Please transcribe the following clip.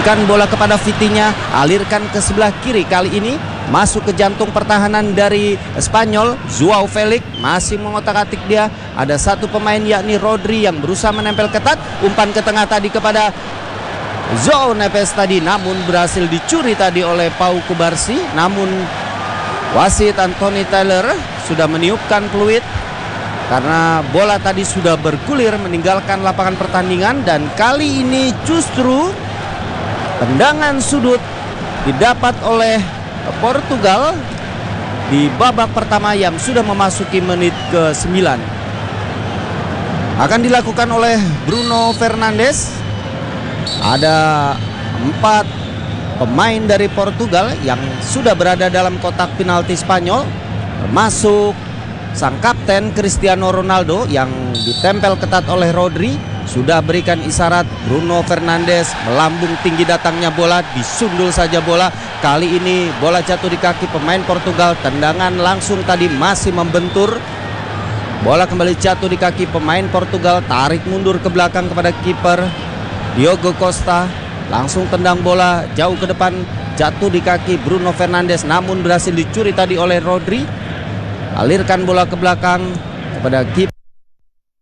Berikan bola kepada Vitinha, alirkan ke sebelah kiri. Kali ini masuk ke jantung pertahanan dari Spanyol. Joao Felix masih mengotak-atik dia. Ada satu pemain yakni Rodri yang berusaha menempel ketat. Umpan ke tengah tadi kepada João Neves tadi, namun berhasil dicuri tadi oleh Pau Kubarsi. Namun wasit Anthony Taylor sudah meniupkan peluit karena bola tadi sudah bergulir meninggalkan lapangan pertandingan. Dan kali ini justru tendangan sudut didapat oleh Portugal di babak pertama yang sudah memasuki menit ke-9. Akan dilakukan oleh Bruno Fernandes. Ada 4 pemain dari Portugal yang sudah berada dalam kotak penalti Spanyol, termasuk sang kapten Cristiano Ronaldo yang ditempel ketat oleh Rodri. Sudah berikan isyarat. Bruno Fernandes melambung tinggi datangnya bola, disundul saja bola. Kali ini bola jatuh di kaki pemain Portugal. Tendangan langsung tadi masih membentur. Bola kembali jatuh di kaki pemain Portugal. Tarik mundur ke belakang kepada kiper Diogo Costa. Langsung tendang bola jauh ke depan, jatuh di kaki Bruno Fernandes, namun berhasil dicuri tadi oleh Rodri. Alirkan bola ke belakang kepada kiper